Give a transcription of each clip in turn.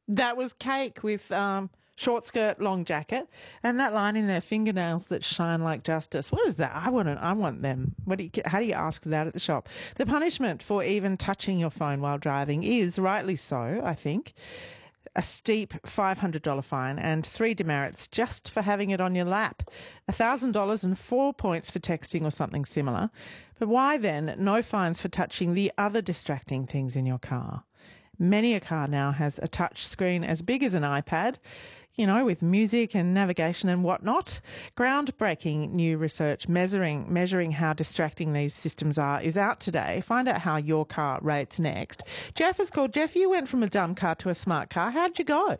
That was cake with short skirt, long jacket, and that line in their fingernails that shine like justice. What is that? I want them. How do you ask for that at the shop? The punishment for even touching your phone while driving is, rightly so, I think, a steep $500 fine and 3 demerits just for having it on your lap, $1,000 and 4 points for texting or something similar. But why then no fines for touching the other distracting things in your car? Many a car now has a touch screen as big as an iPad, with music and navigation and whatnot. Groundbreaking new research measuring how distracting these systems are is out today. Find out how your car rates next. Jeff has called. Jeff, you went from a dumb car to a smart car. How'd you go?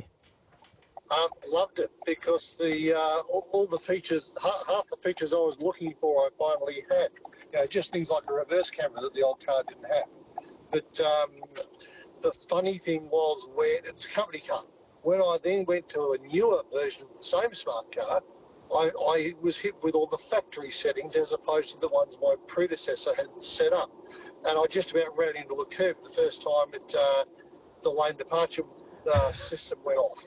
Loved it because all the features, half the features I was looking for, I finally had. Just things like a reverse camera that the old car didn't have. But the funny thing was, it's a company car. When I then went to a newer version of the same smart car, I was hit with all the factory settings as opposed to the ones my predecessor had set up. And I just about ran into a curb the first time the lane departure system went off.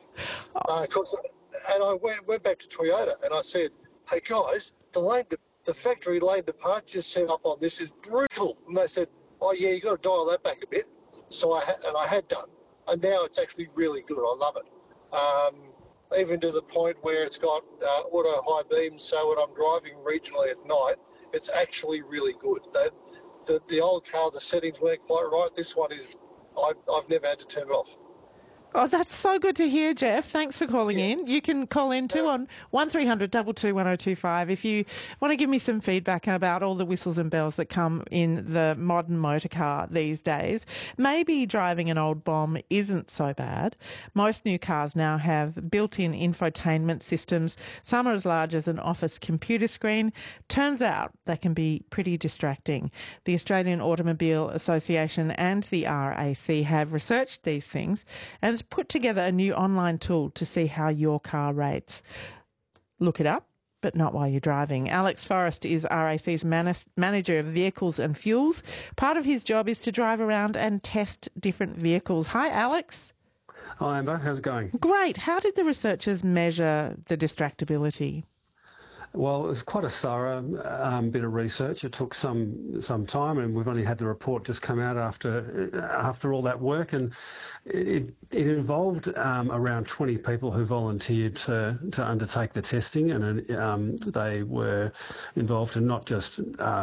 And I went back to Toyota and I said, hey guys, the factory lane departure set up on this is brutal. And they said, oh yeah, you got to dial that back a bit. So I had done. And now it's actually really good. I love it. Even to the point where it's got auto high beams, so when I'm driving regionally at night, it's actually really good. The old car, the settings weren't quite right. This one is, I've never had to turn it off. Oh, that's so good to hear, Jeff. Thanks for calling in. You can call in too on 1300 222 1025 if you want to give me some feedback about all the whistles and bells that come in the modern motor car these days. Maybe driving an old bomb isn't so bad. Most new cars now have built-in infotainment systems. Some are as large as an office computer screen. Turns out they can be pretty distracting. The Australian Automobile Association and the RAC have researched these things and put together a new online tool to see how your car rates. Look it up, but not while you're driving. Alex Forrest is RAC's manager of vehicles and fuels. Part of his job is to drive around and test different vehicles. Hi, Alex. Hi, Amber. How's it going? Great. How did the researchers measure the distractibility? Well, it was quite a thorough bit of research. It took some time, and we've only had the report just come out after all that work, and it involved around 20 people who volunteered to undertake the testing, and they were involved in not just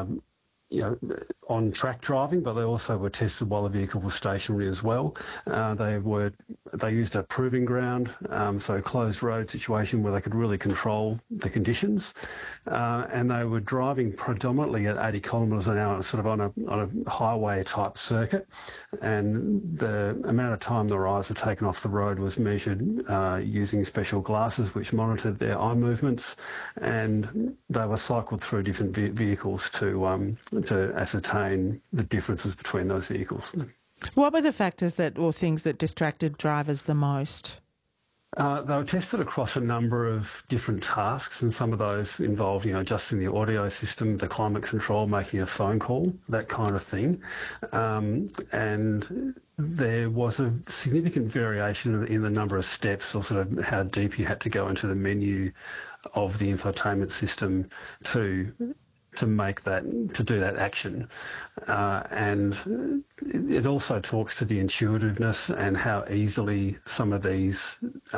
on track driving, but they also were tested while the vehicle was stationary as well. They used a proving ground, so a closed road situation where they could really control the conditions, and they were driving predominantly at 80 kilometres an hour, sort of on a highway type circuit, and the amount of time their eyes were taken off the road was measured using special glasses which monitored their eye movements, and they were cycled through different vehicles to ascertain the differences between those vehicles. What were the factors or things that distracted drivers the most? They were tested across a number of different tasks, and some of those involved, adjusting the audio system, the climate control, making a phone call, that kind of thing. And there was a significant variation in the number of steps, or sort of how deep you had to go into the menu of the infotainment system to do that action, and it also talks to the intuitiveness and how easily some of these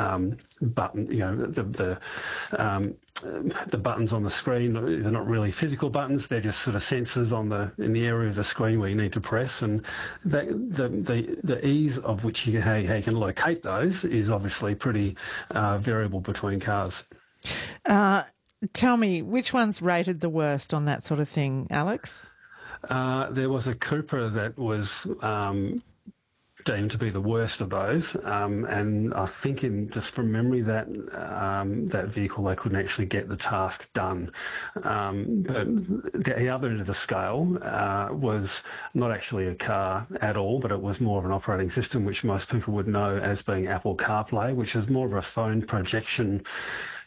the buttons on the screen, they're not really physical buttons, they're just sort of sensors in the area of the screen where you need to press, and the ease of which how you can locate those is obviously pretty variable between cars. Tell me, which one's rated the worst on that sort of thing, Alex? There was a Cooper that was deemed to be the worst of those, and I think, just from memory, that vehicle, they couldn't actually get the task done. But the other end of the scale was not actually a car at all, but it was more of an operating system, which most people would know as being Apple CarPlay, which is more of a phone projection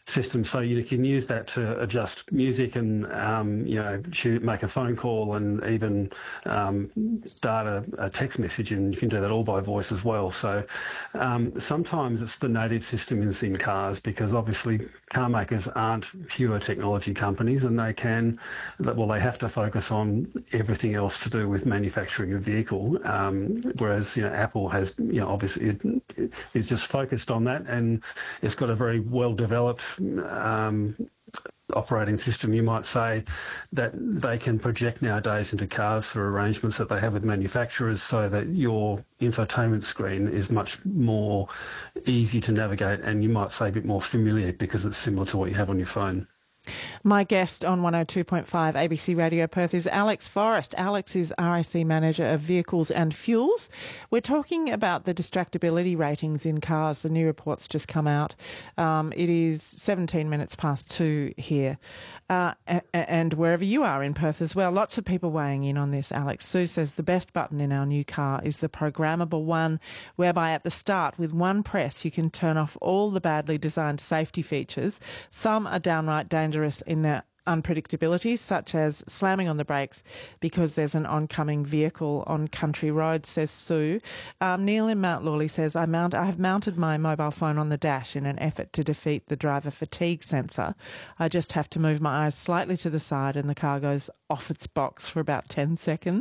system, so you can use that to adjust music and make a phone call and even start a text message, and you can do that all by voice as well. So sometimes it's the native systems in cars, because obviously car makers aren't pure technology companies, and they have to focus on everything else to do with manufacturing a vehicle, whereas Apple has obviously it is just focused on that, and it's got a very well developed operating system, you might say, that they can project nowadays into cars through arrangements that they have with manufacturers, so that your infotainment screen is much more easy to navigate, and you might say a bit more familiar, because it's similar to what you have on your phone. My guest on 102.5 ABC Radio Perth is Alex Forrest. Alex is RAC Manager of Vehicles and Fuels. We're talking about the distractibility ratings in cars. The new report's just come out. It is 17 minutes past 2 here. And wherever you are in Perth as well, lots of people weighing in on this, Alex. Sue says the best button in our new car is the programmable one, whereby at the start, with one press, you can turn off all the badly designed safety features. Some are downright dangerous in their unpredictability, such as slamming on the brakes because there's an oncoming vehicle on country roads, says Sue. Neil in Mount Lawley says, I have mounted my mobile phone on the dash in an effort to defeat the driver fatigue sensor. I just have to move my eyes slightly to the side and the car goes off its box for about 10 seconds.